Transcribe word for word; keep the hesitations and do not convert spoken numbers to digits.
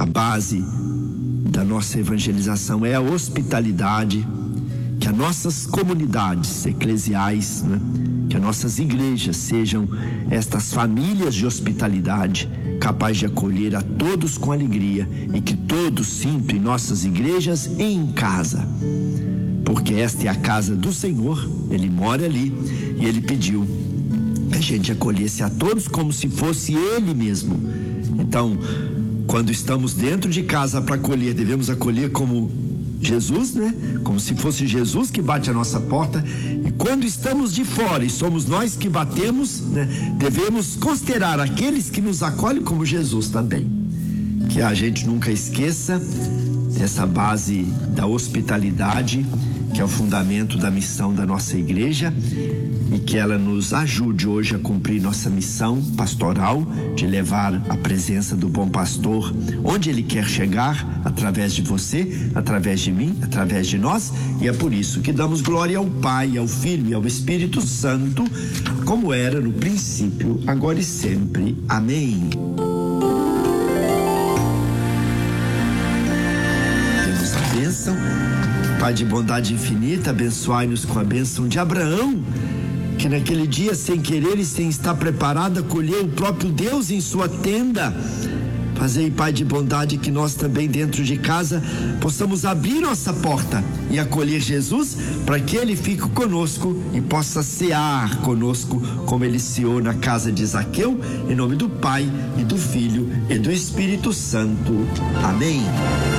a base da nossa evangelização é a hospitalidade, que as nossas comunidades eclesiais, né, que as nossas igrejas sejam estas famílias de hospitalidade, capazes de acolher a todos com alegria, e que todos sintam em nossas igrejas e em casa, porque esta é a casa do Senhor, Ele mora ali, e Ele pediu que a gente acolhesse a todos como se fosse Ele mesmo. Então, quando estamos dentro de casa para acolher, devemos acolher como Jesus, né? Como se fosse Jesus que bate a nossa porta. E quando estamos de fora e somos nós que batemos, né? Devemos considerar aqueles que nos acolhem como Jesus também. Que a gente nunca esqueça essa base da hospitalidade, que é o fundamento da missão da nossa igreja, e que ela nos ajude hoje a cumprir nossa missão pastoral de levar a presença do bom pastor onde ele quer chegar, através de você, através de mim, através de nós. E é por isso que damos glória ao Pai, ao Filho e ao Espírito Santo, como era no princípio, agora e sempre. Amém. Temos a bênção. Pai de bondade infinita, abençoai-nos com a bênção de Abraão, que naquele dia, sem querer e sem estar preparado, acolheu o próprio Deus em sua tenda. Fazei, Pai de bondade, que nós também dentro de casa possamos abrir nossa porta e acolher Jesus, para que Ele fique conosco e possa cear conosco, como Ele ceou na casa de Zaqueu, em nome do Pai e do Filho e do Espírito Santo. Amém.